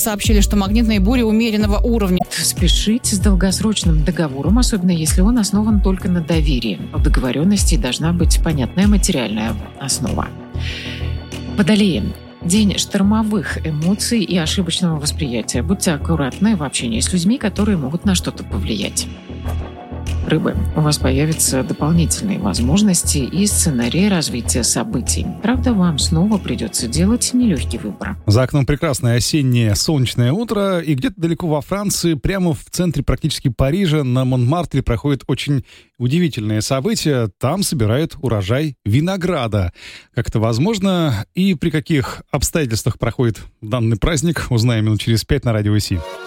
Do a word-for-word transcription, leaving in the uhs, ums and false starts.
сообщили, что магнитные бури умеренного уровня. Спешить с долгосрочным договором, особенно если он основан только на доверии. У договоренности должна быть понятная материальная основа. Водолеи. День штормовых эмоций и ошибочного восприятия. Будьте аккуратны в общении с людьми, которые могут на что-то повлиять. Рыбы. У вас появятся дополнительные возможности и сценарии развития событий. Правда, вам снова придется делать нелегкий выбор. За окном прекрасное осеннее солнечное утро, и где-то далеко во Франции, прямо в центре практически Парижа, на Монмартре проходит очень удивительное событие. Там собирают урожай винограда. Как это возможно и при каких обстоятельствах проходит данный праздник, узнаем минут через пять на Радио ВОСИ.